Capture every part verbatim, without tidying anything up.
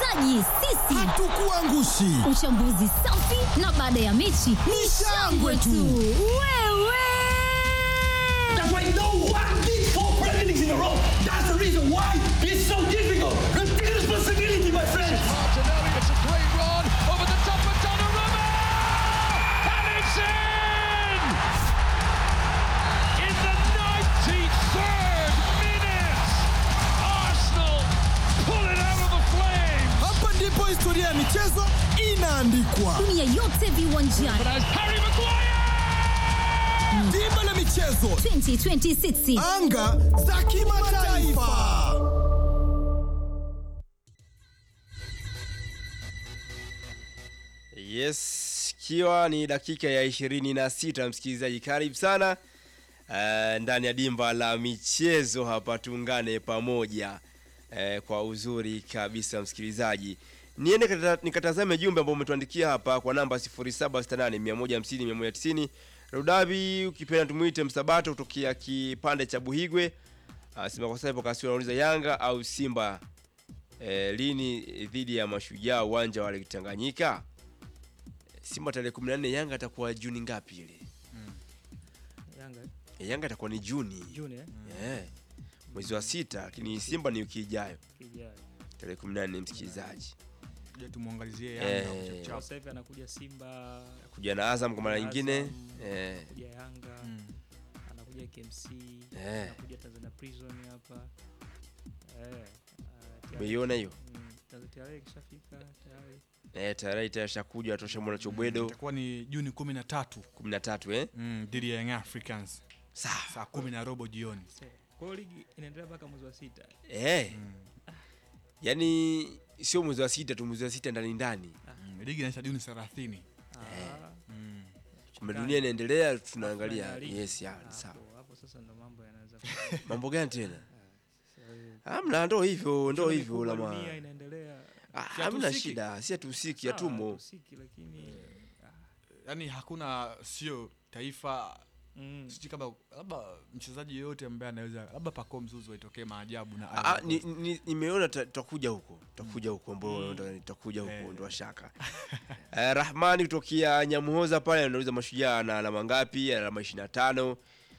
msikilizaji, sisi hatukuangushi. Uchambuzi safi na baada ya mechi ni shangwe tu. Wewe That's why no one did four Premier Leagues in a row. That's the reason why it's so difficult. Take responsibility, my friends. Martinelli, it's a great run over the top of Donnarumma, and it's in! In the ninety-third minute, Arsenal pull it out of the flames. Hapa ndipo historia ya michezo inaandikwa. dunia yote viwanjani. But as Harry Maguire! Dimba la michezo twenty twenty-six. anga za kimataifa. Yes, kiwa ni dakika ya ishirini na sita, msikilizaji, karibu sana uh, ndani ya dimba la michezo. Hapa tuungane pamoja uh, kwa uzuri kabisa, msikilizaji. Niende kata, nikatazame jumbe ambao umetuandikia hapa kwa namba sifuri saba sita nane moja hamsini mia moja tisini. Rudabi ukipenda tumuite Msabato kutokea kipande cha Buhigwe. Anasema kwa sasa ipo kasi anauliza Yanga au Simba eh, lini dhidi ya Mashujaa uwanja wa Tanganyika? Simba tarehe kumi na nne, Yanga atakuwa Juni ngapi ile? Mm. Yanga E, Yanga atakuwa ni Juni. Juni eh? Eh. Mwezi wa sita, lakini Simba ni wiki ijayo. Kijayo. Tarehe kumi na nne, msikilizaji. Kuja tumuangalizie Yanga Eh. kwa sasa hivi anakuja Simba, Kuja na Azam kwa mara nyingine. Azam, Eh. Kuja Yanga. Mm. Anakuja K M C, Eh. anakuja Tanzania Prison hapa. Eh. Umeiona hiyo? Mm. Tanzania kishafika tayari. Eh, tayari itashakuja atosha mwana Chobwedo. Itakuwa ni Juni kumi na tatu. kumi na tatu eh? Mm, dhidi ya Young Africans. Sawa. Saa kumi na robo jioni. Kwa hiyo ligi inaendelea mpaka mwezi wa sita. Eh. Mm. Yaani sio mwezi wa sita tu, mwezi wa sita ndani ndani. Mm, ligi inaisha Juni thelathini. Ah. Mm. Kumbe dunia inaendelea, tunaangalia. Yes, ya, sawa. Hapo sasa ndo mambo yanaanza. Mambo gani tena? Hamna, ndo hivyo, ndo hivyo la ma. Dunia inaendelea. Ah, hamna shida, si atusiki atumo. Atusiki lakini yani hakuna sio taifa. Mm. Sisi kama labda mchezaji yote ambaye anaweza labda Pacome Zouzoua itokee maajabu na ah, ni, ni, nimeona tutakuja huko. Tutakuja huko ambao tutakuja huko ndo shaka. eh, Rahmani kutokea Nyamuhoza pale anauliza Mashujaa na alama ngapi? Alama ishirini na tano.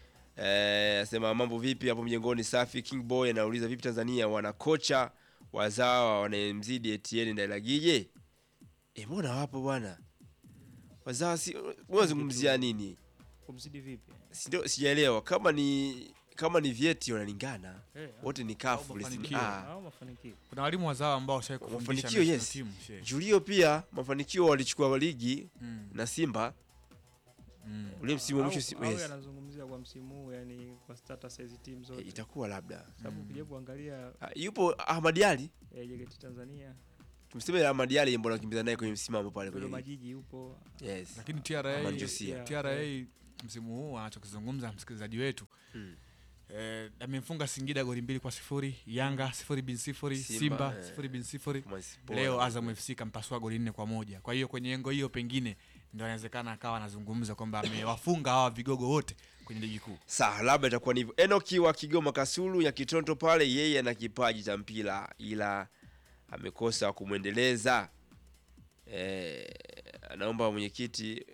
Eh, asema mambo vipi hapo mjengoni safi. King Boy anauliza vipi Tanzania wana kocha wazawa wanamzidi Etienne Ndailagije? Eh, mbona wapo bwana? Wazawa si unazungumzia nini? Kumzidi vipi? Ndio sijaelewa kama ni kama ni vyeti wanalingana. Hey, wote ni kafu mafanikio. Ah, mafanikio. Kuna walimu wazao ambao washawahi kufundisha mafanikio, yes. Timu. Julio pia mafanikio walichukua ligi mm. na Simba. Mm. Ule msimu wa mwisho Simba. Yes. Anazungumzia kwa msimu huu, yani kwa status hizi timu zote. E, itakuwa labda. Sababu mm. ukija kuangalia ah, yupo Ahmad Ali. Eh, J K T Tanzania. Tumseme Ahmad Ali mbona kimbiza naye kwenye msimamo pale kwenye Majiji yupo. Yes. Lakini T R A T R A msimu huu anachokizungumza msikilizaji wetu hmm. eh, amemfunga Singida goli mbili kwa sifuri, Yanga sifuri bin sifuri, Simba, Simba eh, sifuri bin sifuri. Leo Azam F C kampasua goli nne kwa moja. Kwa hiyo kwenye engo hiyo pengine ndio inawezekana akawa anazungumza kwamba amewafunga hawa vigogo wote kwenye ligi kuu. Sawa, labda itakuwa hivyo. Enoki wa Kigoma Kasulu ya Kitonto pale, yeye ana kipaji cha mpira ila amekosa kumuendeleza. Eh, anaomba mwenyekiti.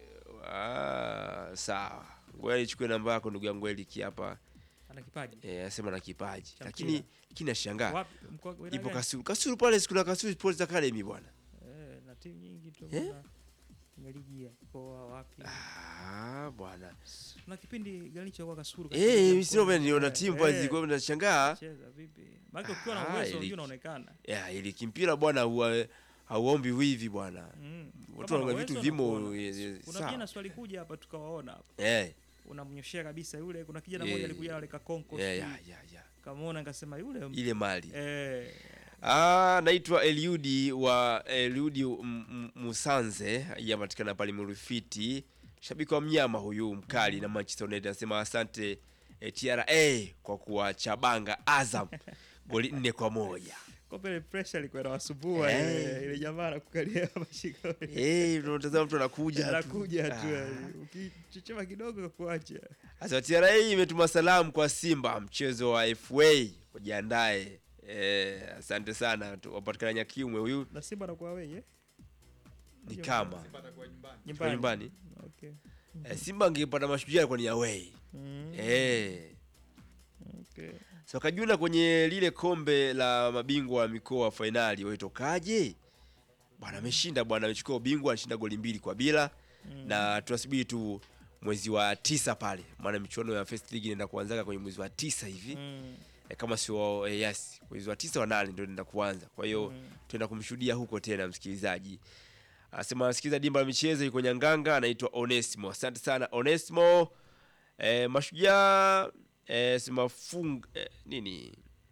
Ah, sawa. Ngoja nichukue namba yako ndugu yangu Eliki hapa. Ana kipaji. Eh, anasema ana kipaji. Lakini lakini nashangaa. Ipo Kasulu. Kasulu pale kuna Kasulu Sports Academy bwana. Eh, na timu nyingi tu bwana. Kwenye ligi ya kwa wapi? Ah, bwana. Kuna kipindi gani cha kwa Kasulu? Eh, mimi sio bwana niona timu pale zilikuwa zinashangaa. Cheza vipi? Maana ukiwa na uwezo unajua unaonekana. Yeah, ili kimpira bwana huwa hauombi wivi bwana. Mm. Watu wana vitu vimo. Kuna kijana swali kuja hapa tukawaona hapa. Eh. Unamnyoshia kabisa yule. Kuna kijana mmoja yeah. alikuja wale Kakonko. Yeah, yeah, yeah, yeah. Kamaona nikasema yule ile mali. Eh. Ah, naitwa Eliudi wa Eliudi Musanze, yapatikana pale Murufiti. Shabiki wa mnyama huyu mkali na Manchester United anasema asante eh, T R A kwa kuwachabanga Azam goli nne kwa moja. Kwa pale pressure ilikuwa inawasumbua ile ile jamaa anakukalia mashika. Eh, unatazama mtu anakuja tu. Anakuja tu. Ukichechema kidogo kuacha. Sasa T R A imetuma salamu kwa Simba mchezo wa F A wajiandae Eh, asante sana. Tu- Wapatikana Nyakiumwe huyu Na Simba anakuwa wewe. ni kama kwa nyumbani. Okay. Eh, Simba angepata Mashujaa kwa ni away. Mm. Eh. Okay. So Kajuna kwenye lile kombe la mabingwa wa mikoa finali waitokaje? Bwana ameshinda bwana, amechukua ubingwa, alishinda goli mbili kwa bila. Mm. Na tunasubiri tu mwezi wa tisa pale. Maana michuano ya First League inaenda kuanza kwenye mwezi wa tisa hivi. Mm. E, kama sio e, yes, mwezi wa tisa wa nane ndio inaenda kuanza. Kwa hiyo mm. tuenda kumshuhudia huko tena msikilizaji. Anasema sikiza dimba la michezo yuko Nyanganga, anaitwa Onesimo. Asante sana Onesimo. E, Mashujaa e, sema fung e, nini?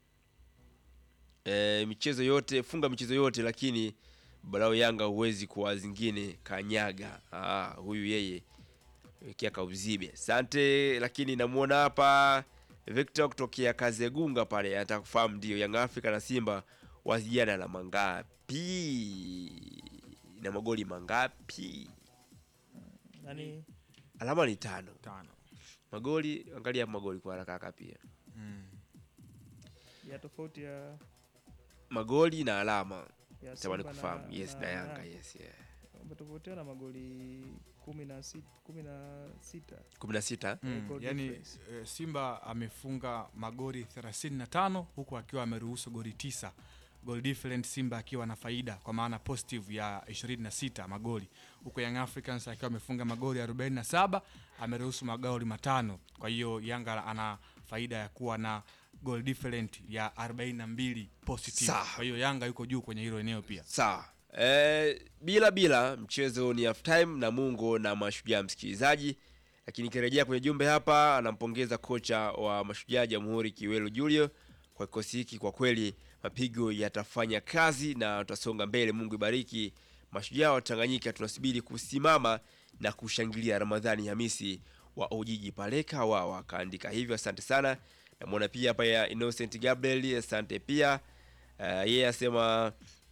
E, michezo yote, funga michezo yote lakini balao Yanga huwezi kwa zingine kanyaga. Ah, huyu yeye kia kauzibe. Asante, lakini namuona hapa Victor kutokea Kazegunga pale anataka kufahamu ndio Young Africa na Simba waziana na mangapi? Na magoli mangapi? Nani? Alama ni tano. Tano. Magoli, angalia magoli kwa haraka haraka pia. Mm. Ya tofauti ya Magoli na alama. ya Tamani Simba kufahamu. na- Yes, na na Yanga, Yanga. yes, yeah. Wametofautiana magoli kumi na sita kumi na sita. kumi na sita. Mm. goal Yani difference. e, Simba amefunga magoli thelathini na tano huku akiwa ameruhusu goli tisa. Goal difference Simba akiwa na faida kwa maana positive ya ishirini na sita magoli. Huko Young Africans akiwa amefunga magoli arobaini na saba, ameruhusu magoli matano. Kwa hiyo Yanga ana faida ya kuwa na goal different ya arobaini na mbili positive. Sawa. Kwa hiyo Yanga yuko juu kwenye hilo eneo pia. Sawa. Eh, bila bila mchezo ni half time na Mungo na Mashujaa msikilizaji. Lakini kirejea kwenye jumbe hapa anampongeza kocha wa Mashujaa Jamhuri Kiwelu Julio kwa kikosi hiki, kwa kweli mapigo yatafanya kazi na tutasonga mbele. Mungu ibariki Mashujaa wa Tanganyika, tunasubiri kusimama na kushangilia. Ramadhani Hamisi wa Ujiji Paleka wao akaandika hivyo, asante sana. Namuona pia hapa ya Innocent Gabriel, asante pia. Uh, yeye asema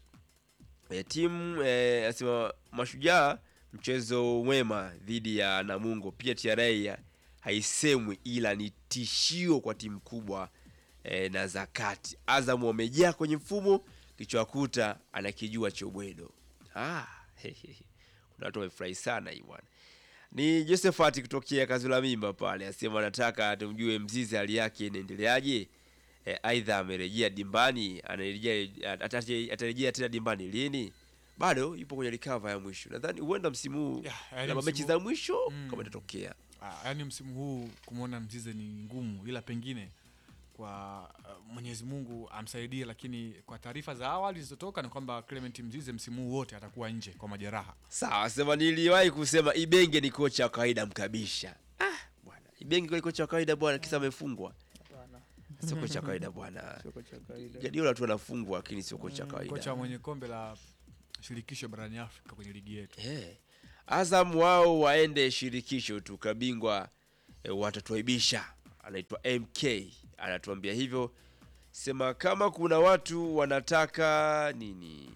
e, timu e, asema Mashujaa mchezo mwema dhidi ya Namungo. Pia T R A haisemwi ila ni tishio kwa timu kubwa e, na zakati. Azam wamejaa kwenye mfumo, kichwakuta anakijua Chobwedo. Ah, kuna watu wamefurahi sana hii bwana. Ni Josephat kutokea Kazula Mimba pale, asema anataka tumjue Mzize hali yake inaendeleaje. E, aidha amerejea dimbani, anarejea atarejea tena dimbani lini? Bado yupo kwenye recover ya mwisho. Nadhani huenda msimu huu Yeah, yaani na mechi msimu- za mwisho Mm. kama itatokea. Ah, yani msimu huu kumuona Mzize ni ngumu, ila pengine kwa uh, Mwenyezi Mungu amsaidie, lakini kwa taarifa za awali zilizotoka ni kwamba Clement Mzize msimu huu wote atakuwa nje kwa majeraha. Sawa, sema niliwahi kusema Ibenge ni kocha wa kawaida mkabisha. Ah, bwana. Ibenge ni kocha wa kawaida bwana, kisa amefungwa. Hapana. Sio kocha wa kawaida bwana. Sio kocha kawaida. Guardiola tu anafungwa lakini sio kocha wa kawaida. Kocha mwenye kombe la shirikisho barani Afrika kwenye ligi yetu. Eh. Azam wao waende shirikisho tu, kabingwa e, watatuaibisha. Anaitwa M K anatuambia hivyo. Sema kama kuna watu wanataka nini,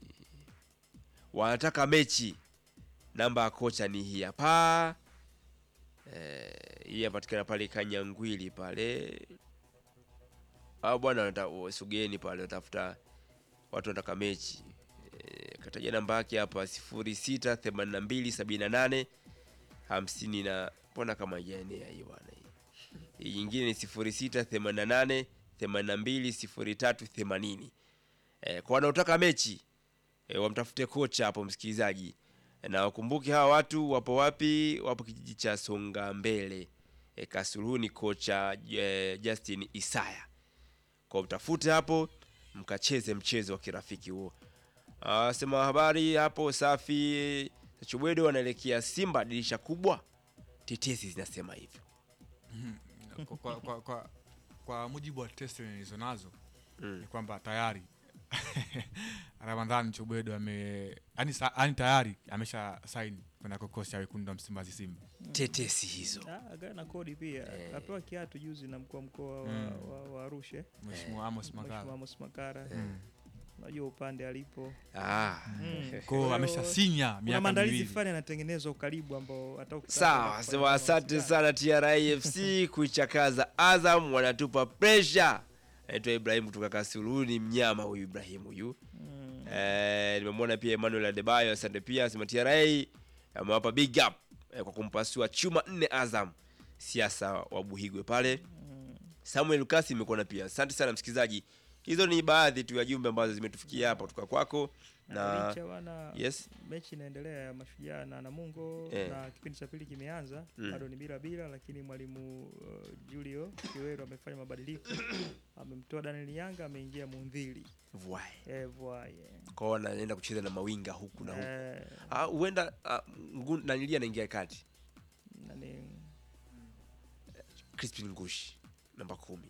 wanataka mechi, namba ya kocha ni hii hapa. Eh, hii inapatikana pale Kanyangwili pale. Ah bwana, wanataka sugeni pale, watafuta watu wanataka mechi. E, kataja namba yake hapa sifuri sita themanini na mbili sabini na nane hamsini na mbona kama jana hii bwana hii. Hii nyingine ni sifuri sita themanini na nane themanini na mbili sifuri tatu themanini. Eh, kwa wanaotaka mechi e, wamtafute kocha hapo msikilizaji. E, na wakumbuke hawa watu wapo wapi? Wapo kijiji cha Songa Mbele. E, Kasuruni, kocha e, Justin Isaya. Kwa mtafute hapo mkacheze mchezo wa kirafiki huo. Ah, sema habari hapo safi. Chobwedo wanaelekea Simba dirisha kubwa. Tetesi zinasema hivyo. kwa, kwa, kwa, kwa, kwa mujibu wa test nilizonazo Mm. ni kwamba tayari Ramadhani Chobwedo ame yani yani tayari amesha sign kwenda kikosi cha wekundu wa Msimbazi Simba. Tetesi hizo. Ah, agana na kodi pia. Eh. Kapewa kiatu juzi na mkuu wa mkoa wa, Mm. wa, wa Arusha. Mheshimiwa Amos Mheshimiwa Makala. Amos Makara. Mm. Unajua upande alipo. Ah. Mm. Kwa hiyo ameshasinya Kuna miaka maandalizi miwili. fulani yanatengenezwa ukaribu ambao hata ukitaka Sawa, kufanya sema asante mawasiliano. sana T R A F C kuichakaza Azam, wanatupa pressure. anaitwa Ibrahim kutoka Kasuluni, mnyama huyu Ibrahim huyu. Mm. Eh, nimemwona pia Emmanuel Adebayo, asante pia. Sema T R A amewapa big up eh, kwa kumpasua chuma nne Azam, siasa wa Buhigwe pale. Mm. Samuel Lucas imekuona pia. Asante sana msikilizaji. Hizo ni baadhi tu ya jumbe ambazo zimetufikia hapa kutoka kwako. Na wana, yes, mechi inaendelea ya Mashujaa na Namungo eh. na kipindi cha pili kimeanza mm. bado ni bila bila, lakini mwalimu uh, Julio Kiwero amefanya mabadiliko. Amemtoa Daniel Yanga, ameingia Mundhili Vuai eh Vuai eh. Kwa anaenda kucheza na mawinga huku na huku eh. ah huenda uh, Daniel anaingia kati nani Crispin Ngushi namba kumi.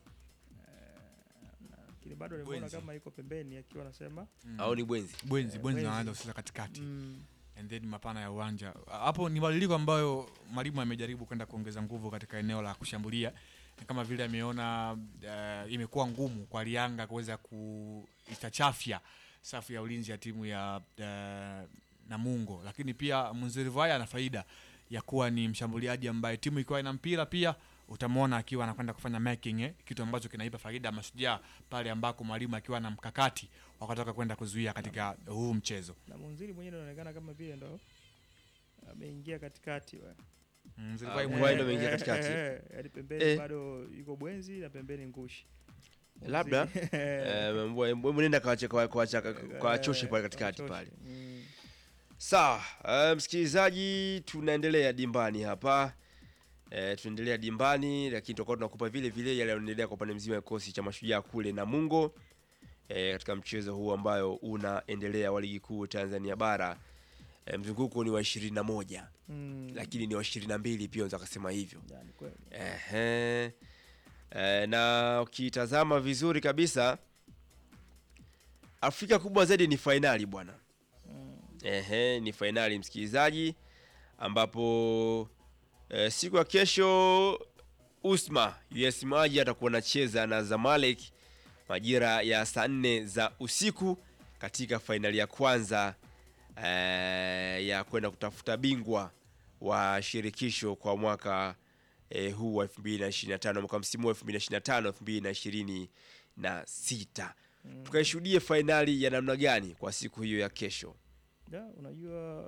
Lakini bado nimeona kama iko pembeni akiwa anasema mm. au ni Bwenzi Bwenzi Bwenzi eh, anaanza sasa katikati mm. and then mapana ya uwanja hapo. Ni mabadiliko ambayo mwalimu amejaribu kwenda kuongeza nguvu katika eneo la kushambulia, kama vile ameona uh, imekuwa ngumu kwa Yanga kuweza kuitachafia safu ya ulinzi ya timu ya uh, Namungo. Lakini pia Mzirivaya ana faida ya kuwa ni mshambuliaji ambaye timu ikiwa ina mpira pia utamwona akiwa anakwenda kufanya making eh, kitu ambacho kinaipa faida Mashujaa pale ambako mwalimu akiwa na mkakati wakatoka kwenda kuzuia katika huu mchezo. Na Munziri mwenyewe anaonekana kama vile ndo ameingia katikati wewe. Munziri kwa mwenyewe ndo ameingia katikati. Hadi pembeni bado yuko Bwenzi na pembeni Ngushi. Labda eh mbona mnenda kaacha kwa kwa choshe pale katikati pale. Sawa, msikilizaji, tunaendelea dimbani hapa. Eh, tunaendelea dimbani, lakini tutakuwa tunakupa vile vile yale yanaendelea kwa upande mzima wa kikosi cha Mashujaa kule Namungo eh, katika mchezo huu ambayo unaendelea wa ligi kuu Tanzania bara. Eh, mzunguko ni wa ishirini na moja mm. lakini ni wa ishirini na mbili pia unaweza kusema hivyo. Yani kweli. Ehe. Eh, na ukitazama vizuri kabisa Afrika kubwa zaidi ni finali bwana. Mm. Ehe, ni finali msikilizaji, ambapo E, siku ya kesho Usma U S Maji atakuwa anacheza na Zamalek majira ya saa nne za usiku katika fainali ya kwanza e, ya kwenda kutafuta bingwa wa shirikisho kwa mwaka e, huu wa elfu mbili na ishirini na tano, mwaka msimu wa elfu mbili na ishirini na tano elfu mbili na ishirini na sita. Mm. Tukaishuhudie fainali ya namna gani kwa siku hiyo ya kesho. Ya, unajua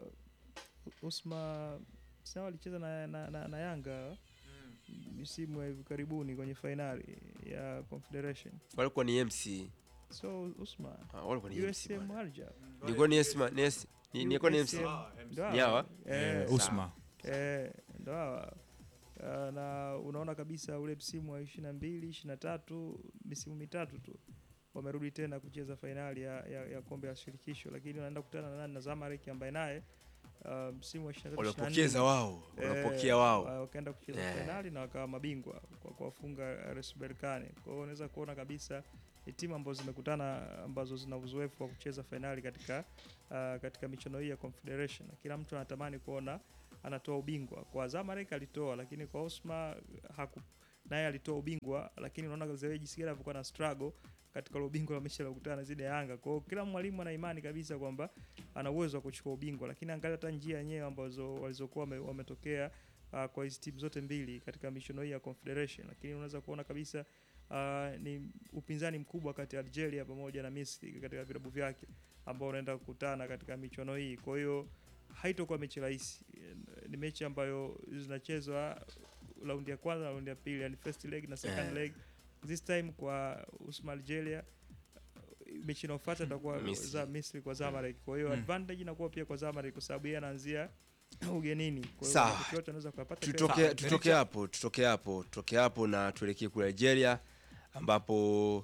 Usma sawa alicheza na, na, na, na Yanga msimu wa karibuni kwenye finali ya Confederation. Walikuwa ni M C. So Usman. Ah, walikuwa ni U S M Alger. Nilikuwa ni Esma, ni ni nilikuwa ni M C. Ni hawa? Eh, Usman. Eh, ndo hawa. Uh, na unaona kabisa ule msimu wa ishirini na mbili ishirini na tatu misimu mitatu tu wamerudi tena kucheza finali ya, ya, ya kombe la shirikisho, lakini wanaenda kukutana na nani? Na Zamalek ambaye naye msimu um, wa ishirini na tatu walipokeza wao, walipokea wao. Wakaenda kucheza yeah. finali na wakawa mabingwa kwa kuwafunga R S Berkane. Kwa hiyo unaweza kuona kabisa ni timu ambazo zimekutana ambazo zina uzoefu wa kucheza finali katika uh, katika michuano hii ya Confederation. Kila mtu anatamani kuona anatoa ubingwa. Kwa Zamalek alitoa, lakini kwa Osma haku naye alitoa ubingwa, lakini unaona Gazewe jinsi gani alikuwa na struggle katika ile ubingwa wa mechi ya kukutana zidi ya Yanga. Kwa hiyo kila mwalimu ana imani kabisa kwamba ana uwezo wa kuchukua ubingwa, lakini angalia hata njia yenyewe ambazo walizokuwa wametokea uh, kwa hizo timu zote mbili katika michuano hii ya Confederation. Lakini unaweza kuona kabisa uh, ni upinzani mkubwa kati ya Algeria pamoja na Misri katika vilabu vyake ambao wanaenda kukutana katika michuano hii. Kwa hiyo haitakuwa mechi rahisi. Ni mechi ambayo zinachezwa raundi ya kwanza na raundi ya pili, yani first leg na second leg. This time kwa Usma Algeria, mechi inayofuata itakuwa za Misri kwa Zamalek. Kwa hiyo advantage inakuwa pia kwa Zamalek kwa sababu yeye anaanzia ugenini. Kwa hiyo kitu anaweza kupata. Tutoke tutoke hapo, tutoke hapo, tutoke hapo na tuelekee kule Algeria ambapo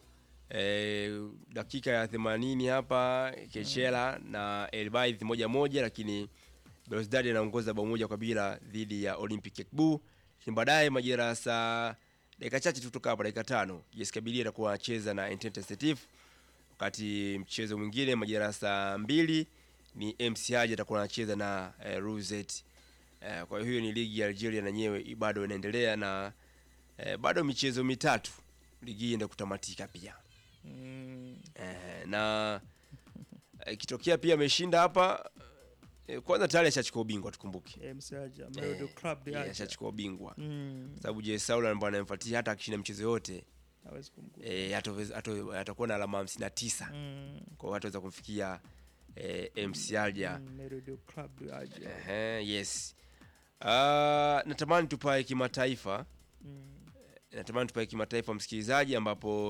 eh, dakika ya themanini hapa Kechela mm. na El Baid moja moja, lakini Belouizdad anaongoza bao moja kwa bila dhidi ya Olympique Ekbu. Baadaye majira saa dakika chache tutoka hapa, dakika tano J S Kabylie atakuwa anacheza na Entente Setif, wakati mchezo mwingine majira saa mbili ni M C Haji atakuwa anacheza na eh, Rosette. Eh, kwa hiyo ni ligi ya Algeria na nyewe bado inaendelea na eh, bado michezo mitatu ligi inaenda kutamatika pia. Mm. Eh, na eh, kitokea pia ameshinda hapa eh, kwanza tayari ashachukua ubingwa tukumbuke. M C Haji ambaye ndio club ya ashachukua ubingwa. Mm. Sababu J S Saoula ambaye anamfuatia hata akishinda mchezo yote hawezi kumgusa. eh ataweza atakuwa na alama hamsini na tisa. Mm. Kwa hiyo ataweza kumfikia eh, M C Alger. Mm, Meridian Club Alger. Eh yes. Uh, natamani tupae kimataifa. Mm. Natamani tupae kimataifa msikilizaji, ambapo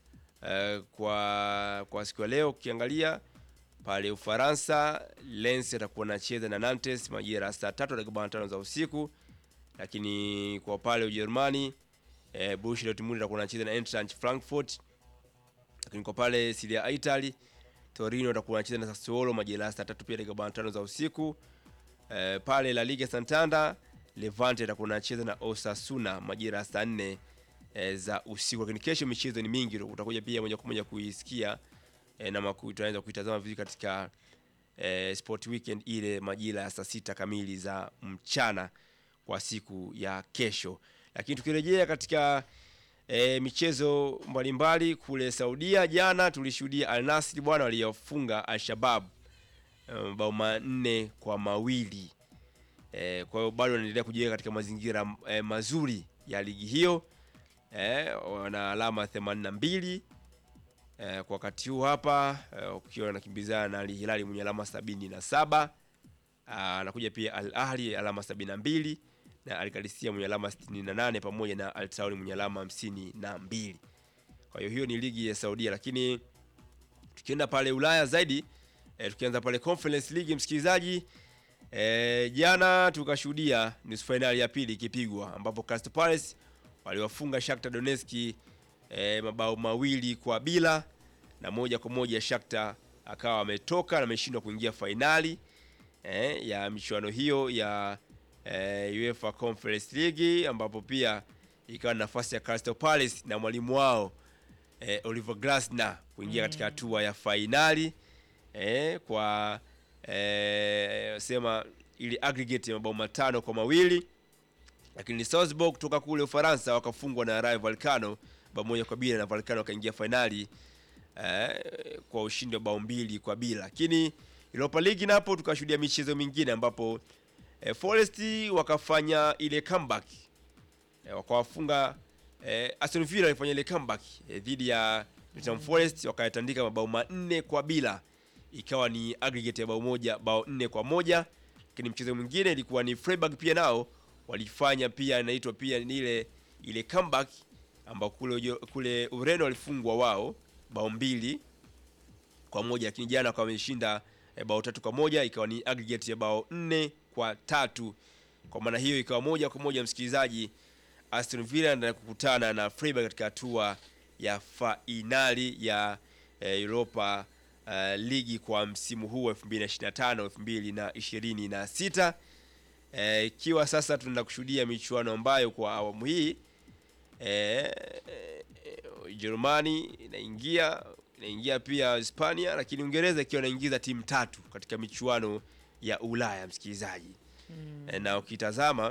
uh, kwa kwa siku ya leo ukiangalia pale Ufaransa, Lens atakuwa anacheza na Nantes majira saa tatu dakika arobaini na tano za usiku. Lakini kwa pale Ujerumani eh, Borussia Dortmund atakuwa anacheza na Eintracht Frankfurt. Lakini kwa pale Serie A Italy, Torino atakuwa anacheza na Sassuolo majira saa tatu pia dakika arobaini na tano za usiku. Eh, pale La Liga Santander, Levante atakuwa anacheza na Osasuna majira saa nne eh, za usiku. Lakini kesho michezo ni mingi, utakuja pia moja kwa moja kuisikia eh, na tunaweza kuitazama vizuri katika eh, Sport Weekend ile majira ya saa sita kamili za mchana kwa siku ya kesho. Lakini tukirejea katika e, michezo mbalimbali kule Saudia, jana tulishuhudia Al Nassr bwana waliofunga Al Shabab bao manne kwa mawili. E, kwa hiyo bado wanaendelea kujiweka katika mazingira e, mazuri ya ligi hiyo. E, wana alama themanini na mbili e, kwa wakati huu hapa e, ukiwa wanakimbizana na Al Hilal mwenye alama sabini na saba. Anakuja pia Al Ahli alama sabini na mbili na Al Qadisiyah mwenye alama sitini na nane pamoja na Al Tauri mwenye alama hamsini na mbili. Kwa hiyo hiyo ni ligi ya Saudia. Lakini tukienda pale Ulaya zaidi e, tukianza pale Conference League msikilizaji, e, jana tukashuhudia nusu finali ya pili ikipigwa, ambapo Crystal Palace waliwafunga Shakhtar Donetsk e, mabao mawili kwa bila, na moja kwa moja Shakhtar akawa ametoka na ameshindwa kuingia finali e, ya michuano hiyo ya Uh, UEFA Conference League, ambapo pia ikawa nafasi ya Crystal Palace na mwalimu wao uh, Oliver Glasner kuingia mm. katika hatua ya finali eh, kwa eh, sema ili aggregate ya mabao matano kwa mawili. Lakini Salzburg kutoka kule Ufaransa wakafungwa na Rayo Vallecano bao moja kwa bila, na Vallecano wakaingia finali eh, kwa ushindi wa bao mbili kwa bila. Lakini Europa League napo tukashuhudia michezo mingine, ambapo E, Forest wakafanya ile comeback e, wakawafunga e, Aston Villa walifanya ile comeback e, dhidi ya Nottingham Forest, wakayatandika mabao manne kwa bila, ikawa ni aggregate ya bao moja bao nne kwa moja. Lakini mchezo mwingine ilikuwa ni Freiburg, pia nao walifanya pia inaitwa pia ni ile ile comeback, ambao kule kule Ureno walifungwa wao bao mbili kwa moja, lakini jana wakawa wameshinda e, bao tatu kwa moja, ikawa ni aggregate ya bao nne kwa tatu. Kwa maana hiyo ikawa moja kwa moja msikilizaji, Aston Villa ndio kukutana na Freiburg katika hatua ya finali ya eh, Europa uh, League kwa msimu huu elfu mbili na ishirini na tano elfu mbili na ishirini na sita, ikiwa eh, sasa tunaenda kushuhudia michuano ambayo kwa awamu hii eh, Germany inaingia inaingia pia Hispania, lakini Uingereza ikiwa inaingiza timu tatu katika michuano ya Ulaya msikilizaji. Mm. E, na ukitazama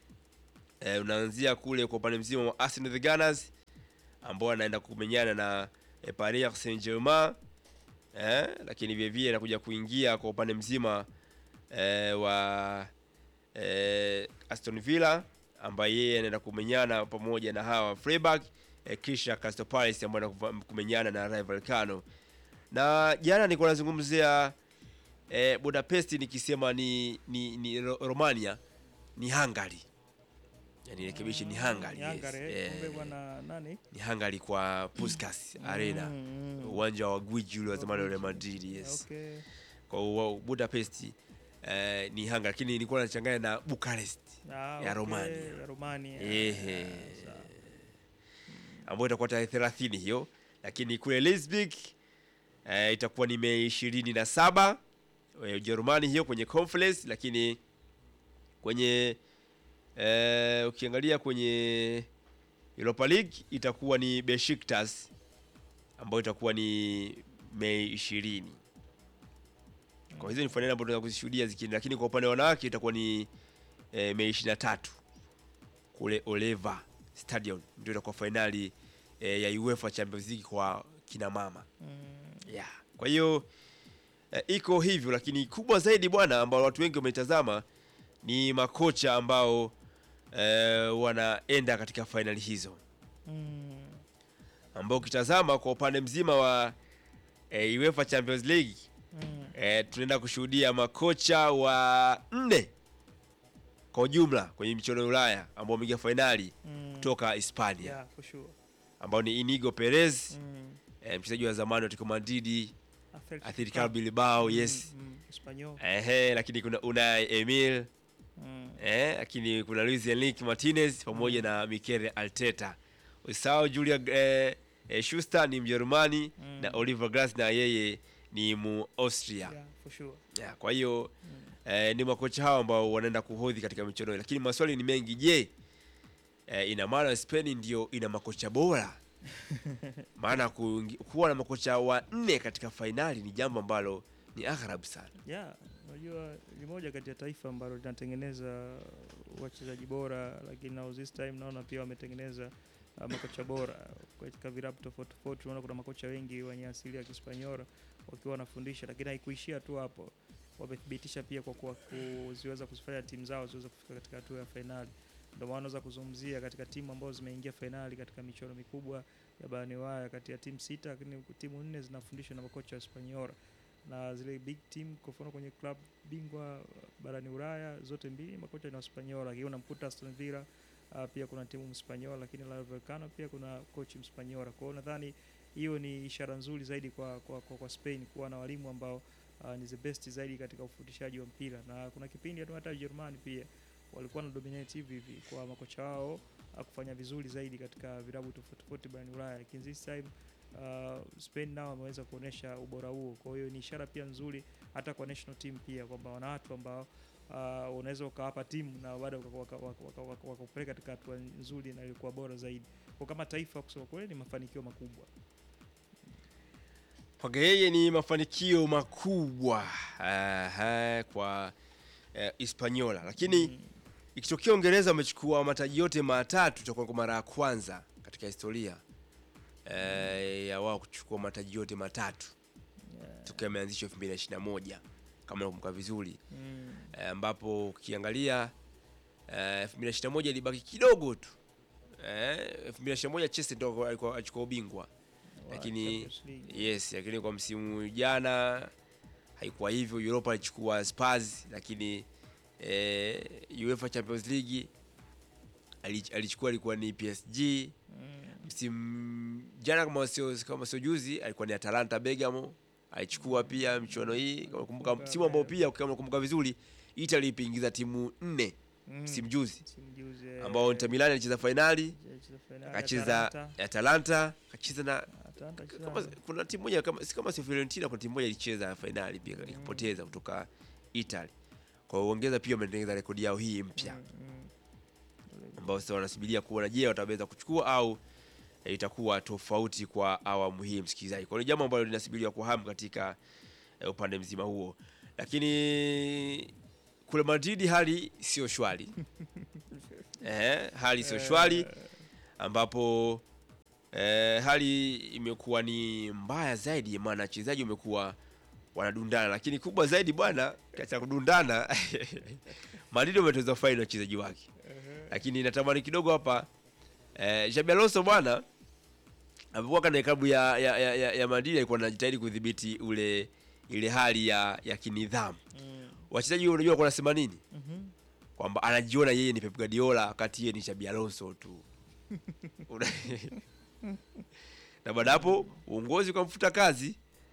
e, unaanzia kule kwa upande mzima wa Arsenal the Gunners ambao anaenda kumenyana na e, Paris Saint-Germain. Eh, lakini vile vile anakuja kuingia kwa upande mzima e, wa e, Aston Villa ambaye yeye anaenda kumenyana pamoja na hawa Freiburg, e, kisha Crystal Palace ambaye anaenda kumenyana na Rayo Vallecano. Na jana nilikuwa nazungumzia E, Budapest nikisema ni, ni, ni Romania ni Hungary. Yaani rekebishi ni Hungary. Yes. Eh, kumbe bwana nani? Ni Hungary kwa Puskas Arena. Uwanja wa gwiji ule wa zamani wa Real Madrid, yes. Okay. Kwa Budapest eh, ni Hungary, lakini nilikuwa nachanganya na Bucharest Ah, ya okay. Romania. Ya Romania. Ehe. Ambayo itakuwa tarehe thelathini hiyo, lakini kule Leipzig eh, itakuwa ni Mei ishirini na saba. Ujerumani hiyo kwenye conference. Lakini kwenye e, ukiangalia kwenye Europa League itakuwa ni Besiktas ambayo itakuwa ni Mei ishirini. Kwa hizo ni finali ambazo tunaweza kuzishuhudia zikini, lakini kwa upande wa wanawake itakuwa ni e, Mei ishirini na tatu kule Oleva Stadium, ndio itakuwa finali e, ya UEFA Champions League kwa kina mama. Mm. Yeah. Kwa hiyo E, iko hivyo, lakini kubwa zaidi bwana ambao watu wengi wametazama ni makocha ambao e, wanaenda katika finali hizo. Mm. ambao ukitazama kwa upande mzima wa e, UEFA Champions League mm. e, tunaenda kushuhudia makocha wa nne kwa ujumla kwenye michuano ya Ulaya ambao wameingia finali mm. kutoka Hispania. Yeah, for sure. Ambao ni Inigo Perez, mm. e, mchezaji wa zamani wa Atletico Madrid, Athletic Bilbao, yes. Mm, Espanyol. Ehe, lakini kuna Unai Emil. Mm. Eh, lakini kuna Luis Enrique Martinez pamoja mm. na Mikel Arteta. Usao Julia eh, eh, Schuster ni Mjerumani mm. na Oliver Glasner yeye ni mu Austria. Yeah, for sure. Yeah, kwa hiyo mm. eh, ni makocha hao ambao wanaenda kuhodhi katika michuano, lakini maswali ni mengi. Je, eh, ina maana Spain ndio ina makocha bora? Maana kuwa na makocha wa nne katika finali ni jambo ambalo ni agharabu sana. Yeah, unajua ni moja kati ya taifa ambalo linatengeneza wachezaji bora, lakini now this time naona pia wametengeneza uh, makocha bora katika vilabu tofauti tofauti. Unaona kuna makocha wengi wenye asili ya Kispanyola wakiwa wanafundisha, lakini haikuishia tu hapo. Wamethibitisha pia kwa kuwa kuziweza kufanya timu zao ziweze kufika katika hatua ya finali. Ndio maana unaweza kuzungumzia katika timu ambazo zimeingia finali katika michuano mikubwa ya barani Ulaya, kati ya timu sita, lakini timu nne zinafundishwa na makocha wa Hispaniola. Na zile big team kwa mfano kwenye club bingwa barani Ulaya zote mbili makocha ni wa Hispaniola. Hiyo unamkuta Aston Villa uh, pia kuna timu Mspanyola, lakini La Vallecano pia kuna coach Mspanyola. Kwa hiyo nadhani hiyo ni ishara nzuri zaidi kwa kwa, kwa, kwa Spain kuwa na walimu ambao uh, ni the best zaidi katika ufundishaji wa mpira. Na kuna kipindi hata Germany pia walikuwa na dominate hivi hivi kwa makocha wao kufanya vizuri zaidi katika vilabu tofauti tofauti barani Ulaya, lakini this time uh, Spain nao wameweza kuonesha ubora huo. Kwa hiyo ni ishara pia nzuri hata kwa national team pia kwamba wana watu ambao uh, unaweza ukawapa timu na baada wakakupeleka katika hatua nzuri na ilikuwa bora zaidi. Kwa kama taifa kusema kweli ni mafanikio makubwa. Kwa yeye ni mafanikio makubwa uh, kwa uh, Hispaniola, lakini mm. ikitokea Uingereza wamechukua mataji yote matatu itakuwa kwa mara ya kwanza katika historia eh, ya wao kuchukua mataji yote matatu. Yeah. Tokea imeanzishwa elfu mbili na ishirini na moja kama nakumbuka vizuri. Mm. Eh, ambapo ukiangalia eh, elfu mbili na ishirini na moja ilibaki kidogo tu. Eh, elfu mbili na ishirini na moja Chelsea ndio alikuwa achukua ubingwa. Wow, lakini yes, lakini kwa msimu jana haikuwa hivyo. Europa ilichukua Spurs, lakini eh, UEFA Champions League alichukua alikuwa ni P S G. Mm. Msimu jana kama sio kama sio juzi alikuwa ni Atalanta Bergamo alichukua pia michuano hii. Kama kumbuka msimu ambao pia kama kumbuka vizuri Italy ipiingiza timu nne msimu mm. juzi ambao Inter Milan alicheza finali, akacheza Atalanta, akacheza na kama kuna timu moja kama si kama sio Fiorentina, kuna timu moja ilicheza finali pia ikapoteza kutoka Italy. Kwa uongeza pia wametengeneza rekodi yao hii mpya. Mm, mm. Ambao sasa wanasubiria kuona je wataweza kuchukua au e, itakuwa tofauti kwa awamu hii msikilizaji. Kwa hiyo jambo ambalo linasubiriwa kwa hamu katika e, upande mzima huo. Lakini kule Madrid hali sio shwari. eh, hali sio shwari ambapo eh, hali imekuwa ni mbaya zaidi, maana wachezaji wamekuwa wanadundana, lakini kubwa zaidi bwana katika kudundana Madrid wametoza faini wachezaji wake. Lakini natamani kidogo hapa eh, Xabi Alonso bwana amekuwa kana klabu ya ya, ya, ya, ya Madrid alikuwa anajitahidi kudhibiti ule ile hali ya ya kinidhamu. Mm. Wachezaji unajua kwa nasema nini? Mhm. Kwamba anajiona yeye ni Pep Guardiola wakati yeye ni Xabi Alonso tu. Na baada hapo uongozi ukamfuta kazi.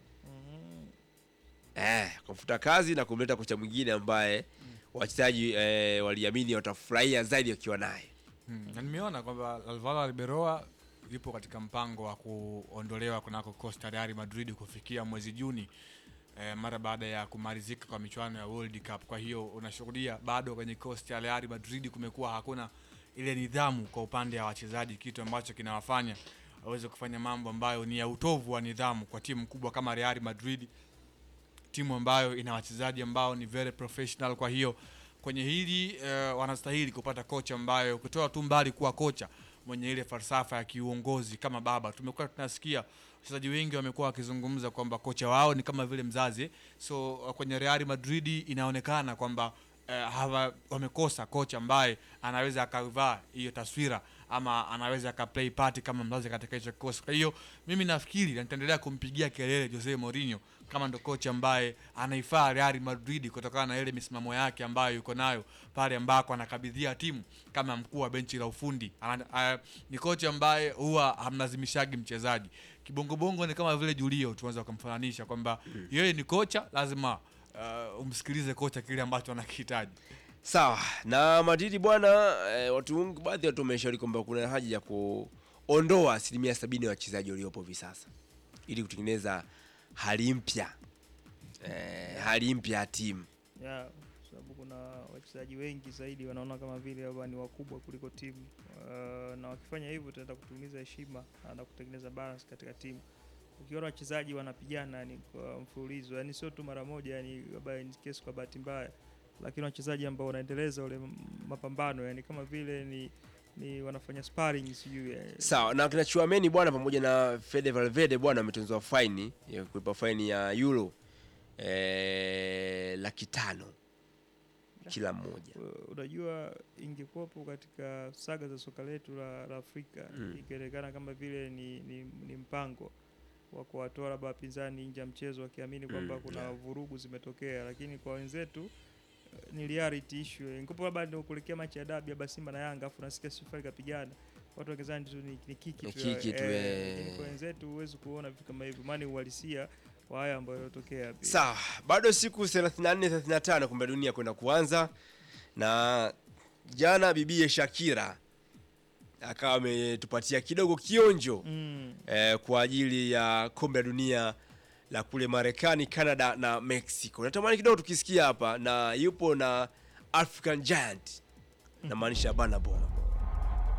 Eh, kumfuta kazi na kumleta kocha mwingine ambaye mm. wachezaji eh, waliamini watafurahia zaidi wakiwa naye. Hmm. Na nimeona kwamba Alvaro Arbeloa yupo katika mpango wa kuondolewa kunako Costa Real Madrid kufikia mwezi Juni eh, mara baada ya kumalizika kwa michuano ya World Cup. Kwa hiyo unashuhudia bado kwenye Costa Real Madrid kumekuwa hakuna ile nidhamu kwa upande wa wachezaji, kitu ambacho kinawafanya waweze kufanya mambo ambayo ni ya utovu wa nidhamu kwa timu kubwa kama Real Madrid, timu ambayo ina wachezaji ambao ni very professional. Kwa hiyo kwenye hili uh, wanastahili kupata kocha ambayo kutoa tu mbali kuwa kocha mwenye ile falsafa ya kiuongozi kama baba. Tumekuwa tunasikia wachezaji wengi wamekuwa wakizungumza kwamba kocha wao ni kama vile mzazi. So uh, kwenye Real Madrid inaonekana kwamba uh, hawa wamekosa kocha ambaye anaweza akavaa hiyo taswira ama anaweza ka play part kama mlazi katika hicho kikosi. Kwa hiyo mimi nafikiri na nitaendelea kumpigia kelele Jose Mourinho kama ndo kocha ambaye anaifaa Real Madrid kutokana na ile misimamo yake ambayo yuko nayo pale ambako anakabidhia timu kama mkuu wa benchi la ufundi. Ana, a, ni kocha ambaye huwa hamlazimishagi mchezaji. Kibongo bongo ni kama vile Julio tuanza kumfananisha kwamba mm. yeye ni kocha, lazima uh, umsikilize kocha kile ambacho anakihitaji. Sawa. Na Madrid bwana, e, watu wengi baadhi watu wameshauri kwamba kuna haja ya kuondoa asilimia sabini ya wachezaji waliopo hivi sasa ili kutengeneza hali mpya. Eh, hali mpya ya timu. Yeah, sababu kuna wachezaji wengi zaidi wanaona kama vile hao ni wakubwa kuliko timu. Uh, na wakifanya hivyo tutaenda kutumiza heshima na kutengeneza balance katika timu. Ukiona wachezaji wanapigana ni kwa mfululizo, yani sio tu mara moja, yani labda ni kesi kwa bahati mbaya, lakini wachezaji ambao wanaendeleza ule mapambano yani kama vile ni ni wanafanya sparring sijui. Sawa, na kina Chouameni bwana pamoja na Fede Valverde bwana wametozwa faini ya kulipa faini ya euro eh laki tano kila mmoja. Unajua ingekuwapo katika saga za soka letu la, la Afrika mm. ingeonekana kama vile ni, ni, ni mpango wa kuwatoa labda wapinzani nje ya mchezo wakiamini kwamba mm, kuna yeah. vurugu zimetokea, lakini kwa wenzetu ni reality issue. Ingekuwa labda ndio kuelekea mechi ya dabi ya Simba na Yanga afu nasikia sifari kapigana, watu wakizani tu ni, ni kiki tu, kiki tu eh, kwa wenzetu huwezi kuona vitu kama hivyo, maana uhalisia wa haya ambayo yanatokea. Sawa, bado siku thelathini na nne thelathini na tano kombe dunia kwenda kuanza, na jana bibie Shakira akawa ametupatia kidogo kionjo mm. eh, kwa ajili ya kombe dunia la kule Marekani, Canada na Mexico. Natamani kidogo tukisikia hapa, na yupo na African Giant na maanisha Burna Boy.